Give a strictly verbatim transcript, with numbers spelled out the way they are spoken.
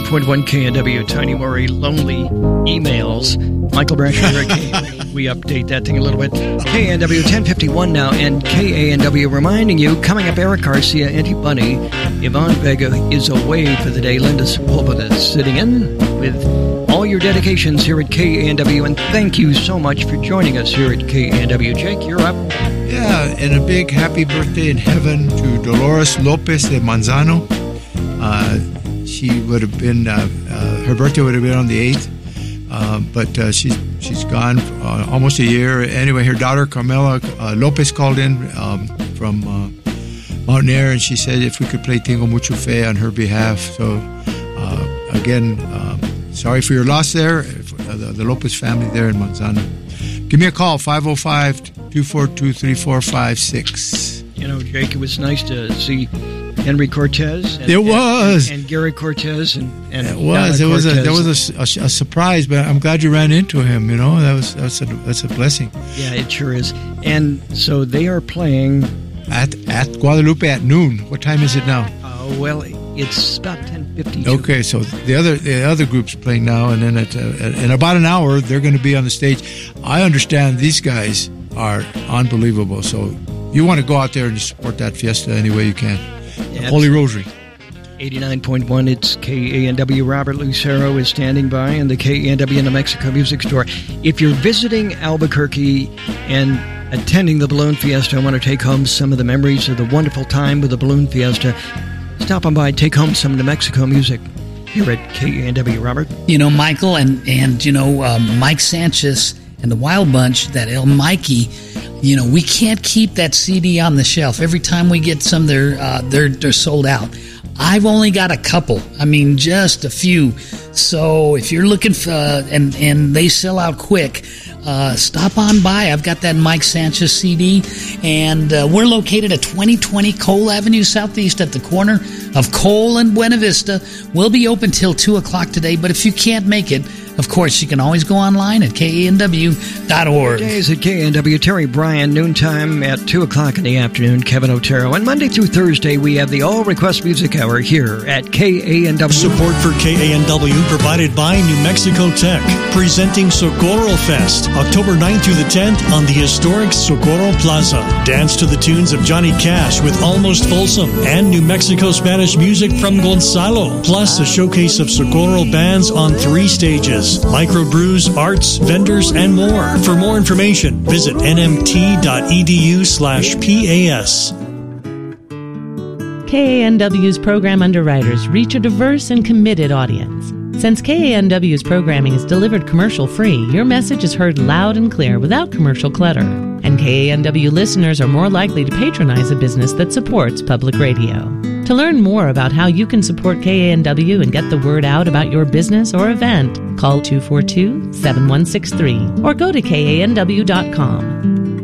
point one K N W, Tiny Worry, Lonely Emails. Michael Branch here at K A N W. We update that thing a little bit. K A N W ten fifty-one now, and K A N W reminding you, coming up, Eric Garcia, Auntie Bunny, Yvonne Vega is away for the day. Linda Sepulveda is sitting in with all your dedications here at K A N W, and thank you so much for joining us here at K A N W. Jake, you're up. Yeah, and a big happy birthday in heaven to Dolores Lopez de Manzano. Uh, she would have been, uh, uh, her birthday would have been on the eighth, uh, but uh, she's she's gone uh, almost a year. Anyway, her daughter Carmela uh, Lopez called in um, from uh, Mountain Air, and she said if we could play Tengo Mucho Fe on her behalf. So uh, again, um, sorry for your loss there, uh, the, the Lopez family there in Manzano. Give me a call, five oh five, two four two, three four five six. You know, Jake, it was nice to see Henry Cortez. And, it was. And, and Gary Cortez. And, and it was. It was, a, there was a, a, a surprise, but I'm glad you ran into him, you know. That was that's a, that's a blessing. Yeah, it sure is. And so they are playing... At at Guadalupe at noon. What time is it now? Oh, uh, well, it's about ten fifty-two. Okay, so the other the other group's playing now, and then at, uh, in about an hour, they're going to be on the stage. I understand these guys are unbelievable, so you want to go out there and support that fiesta any way you can. Yeah, Holy Rosary. eighty-nine point one, it's K A N W. Robert Lucero is standing by in the K A N W New Mexico Music Store. If you're visiting Albuquerque and attending the Balloon Fiesta, I want to take home some of the memories of the wonderful time with the Balloon Fiesta. Stop on by, take home some New Mexico music here at K A N W. Robert? You know, Michael, and, and you know, um, Mike Sanchez and the Wild Bunch, that El Mikey, you know, we can't keep that C D on the shelf. Every time we get some, they're, uh, they're, they're sold out. I've only got a couple. I mean, just a few. So if you're looking for, uh, and, and they sell out quick, uh, stop on by. I've got that Mike Sanchez C D, and uh, we're located at twenty twenty Cole Avenue Southeast at the corner of Cole and Buena Vista. We'll be open till two o'clock today, but if you can't make it, of course, you can always go online at K A N W dot org. Days at K A N W, Terry Bryan, noontime at two o'clock in the afternoon, Kevin Otero. And Monday through Thursday, we have the All Request Music Hour here at K A N W. Support for K A N W provided by New Mexico Tech, presenting Socorro Fest, October ninth through the tenth on the historic Socorro Plaza. Dance to the tunes of Johnny Cash with Almost Folsom and New Mexico Spanish music from Gonzalo, plus a showcase of Socorro bands on three stages. Microbrews, arts, vendors, and more. For more information, visit nmt.edu slash PAS. K A N W's program underwriters reach a diverse and committed audience. Since K A N W's programming is delivered commercial-free, your message is heard loud and clear without commercial clutter. And K A N W listeners are more likely to patronize a business that supports public radio. To learn more about how you can support K A N W and get the word out about your business or event, call two four two, seven one six three or go to K A N W dot com.